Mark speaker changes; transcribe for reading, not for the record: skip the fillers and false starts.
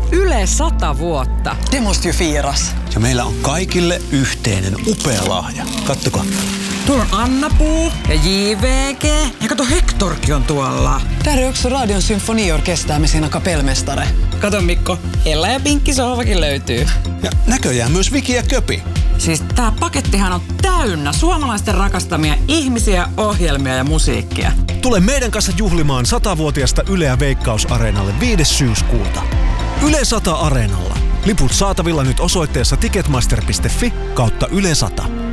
Speaker 1: Yle 100 vuotta.
Speaker 2: Det måste ju firas.
Speaker 3: Ja meillä on kaikille yhteinen upea lahja. Kattokaa.
Speaker 1: Tuolla on Anna-Puu ja JVG. Ja kato, Hectorkin on tuolla.
Speaker 2: Där är också Radion symfoniorkester med sina kapellmästare.
Speaker 1: Kato Mikko, Ella ja Pinkki sohvakin löytyy.
Speaker 3: Ja näköjään myös Viki ja Köpi.
Speaker 1: Siis tää pakettihan on täynnä suomalaisten rakastamia ihmisiä, ohjelmia ja musiikkia.
Speaker 4: Tule meidän kanssa juhlimaan 100-vuotiasta Yleä Veikkaus-areenalle 5. syyskuuta. Yle 100 Areenalla. Liput saatavilla nyt osoitteessa ticketmaster.fi/Yle 100.